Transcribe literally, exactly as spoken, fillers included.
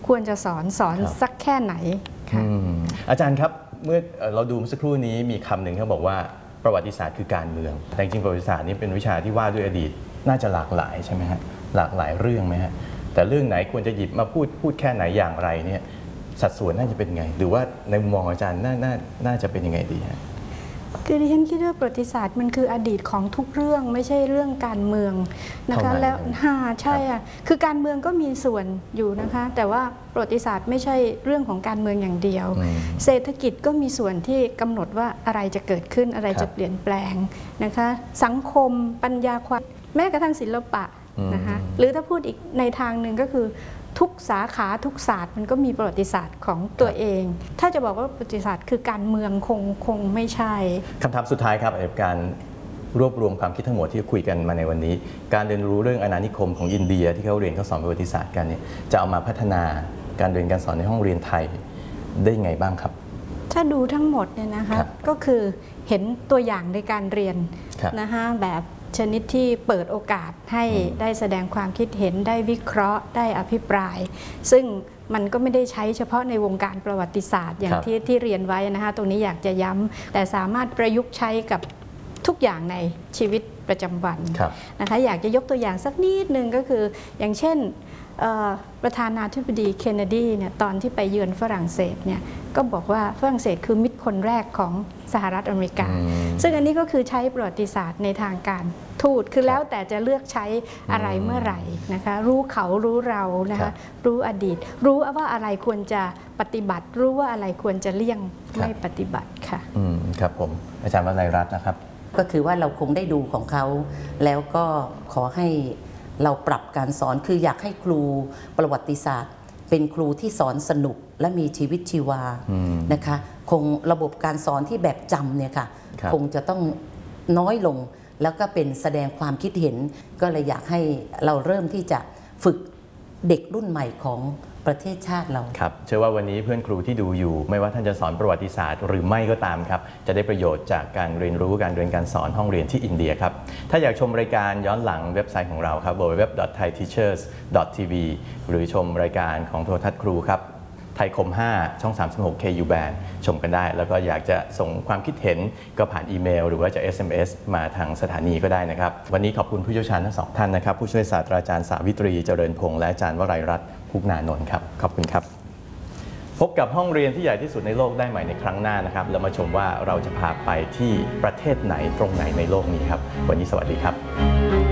ควรจะสอนสอนสักแค่ไหนอาจารย์ครับเมื่อเราดูเมื่อสักครู่นี้มีคำหนึ่งเขาบอกว่าประวัติศาสตร์คือการเมืองแต่จริงๆประวัติศาสตร์นี้เป็นวิชาที่ว่าด้วยอดีตน่าจะหลากหลายใช่ไหมฮะหลากหลายเรื่องไหมฮะแต่เรื่องไหนควรจะหยิบมาพูดพูดแค่ไหนอย่างไรเนี่ยสัดส่วนน่าจะเป็นไงหรือว่าในมุมมองอาจารย์น่าน่าน่าจะเป็นยังไงดีฮะคือดิฉันคิดว่าประวัติศาสตร์มันคืออดีตของทุกเรื่องไม่ใช่เรื่องการเมืองนะคะแล้วฮะใช่อ่ะคือการเมืองก็มีส่วนอยู่นะคะแต่ว่าประวัติศาสตร์ไม่ใช่เรื่องของการเมืองอย่างเดียวเศรษฐกิจก็มีส่วนที่กำหนดว่าอะไรจะเกิดขึ้นอะไรจะเปลี่ยนแปลงนะคะสังคมปัญญาความแม้กระทั่งศิลปะนะคะหรือถ้าพูดอีกในทางหนึ่งก็คือทุกสาขาทุกศาสตร์มันก็มีประวัติศาสตร์ของตัวเองถ้าจะบอกว่าประวัติศาสตร์คือการเมืองคงคงไม่ใช่คำถามสุดท้ายครับในการรวบรวมความคิดทั้งหมดที่คุยกันมาในวันนี้การเรียนรู้เรื่องอาณานิคมของอินเดียที่เขาเรียนเขาสอนประวัติศาสตร์กันเนี่ยจะเอามาพัฒนาการเรียนการสอนในห้องเรียนไทยได้ไงบ้างครับถ้าดูทั้งหมดเนี่ยนะคะก็คือเห็นตัวอย่างในการเรียนนะคะแบบชนิดที่เปิดโอกาสให้ได้แสดงความคิดเห็นได้วิเคราะห์ได้อภิปรายซึ่งมันก็ไม่ได้ใช้เฉพาะในวงการประวัติศาสตร์อย่างที่ที่เรียนไว้นะคะตรงนี้อยากจะย้ำแต่สามารถประยุกต์ใช้กับทุกอย่างในชีวิตประจำวันนะคะอยากจะยกตัวอย่างสักนิดนึงก็คืออย่างเช่นประธานาธิบดีเคนเนดีเนี่ยตอนที่ไปเยือนฝรั่งเศสเนี่ยก็บอกว่าฝรั่งเศสคือมิตรคนแรกของสหรัฐอเมริกาซึ่งอันนี้ก็คือใช้ประวัติศาสตร์ในทางการทูตคือแล้วแต่จะเลือกใช้อะไรเมื่อไหร่นะคะรู้เขารู้เรานะคะรู้อดีตรู้ว่าอะไรควรจะปฏิบัติรู้ว่าอะไรควรจะเลี่ยงไม่ปฏิบัติค่ะอืมครับผมอาจารย์วลัยรัตน์นะครับก็คือว่าเราคงได้ดูของเขาแล้วก็ขอให้เราปรับการสอนคืออยากให้ครูประวัติศาสตร์เป็นครูที่สอนสนุกและมีชีวิตชีวานะคะคงระบบการสอนที่แบบจำเนี่ยค่ะคงจะต้องน้อยลงแล้วก็เป็นแสดงความคิดเห็นก็เลยอยากให้เราเริ่มที่จะฝึกเด็กรุ่นใหม่ของประเทศชาติเราครับเชื่อว่าวันนี้เพื่อนครูที่ดูอยู่ไม่ว่าท่านจะสอนประวัติศาสตร์หรือไม่ก็ตามครับจะได้ประโยชน์จากการเรียนรู้การเรียนการสอนห้องเรียนที่อินเดียครับถ้าอยากชมรายการย้อนหลังเว็บไซต์ของเราครับ ดับเบิลยู ดับเบิลยู ดับเบิลยู ดอท ไทย ทีเชอร์ส ดอท ที วี หรือชมรายการของโทรทัศน์ครูครับไทยคมห้าช่องสามสิบหก เค ยู Band ชมกันได้แล้วก็อยากจะส่งความคิดเห็นก็ผ่านอีเมลหรือว่าจะ เอส เอ็ม เอส มาทางสถานีก็ได้นะครับวันนี้ขอบคุณผู้เชี่ยวชาญทั้งสองท่านนะครับผู้ช่วยศาสตราจารย์สาวิตรีเจริญพงษ์และอาจารย์วลัยรัตน์พุกนานนท์ครับขอบคุณครับพบกับห้องเรียนที่ใหญ่ที่สุดในโลกได้ใหม่ในครั้งหน้านะครับแล้วมาชมว่าเราจะพาไปที่ประเทศไหนตรงไหนในโลกนี้ครับวันนี้สวัสดีครับ